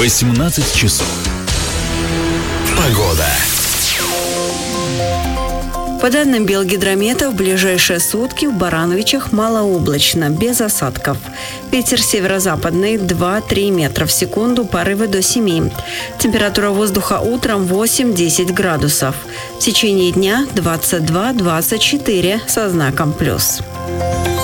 18 часов. Погода. По данным Белгидромета, в ближайшие сутки в Барановичах малооблачно, без осадков. Ветер северо-западный 2-3 метра в секунду, порывы до 7. Температура воздуха утром 8-10 градусов. В течение дня 22-24 со знаком плюс.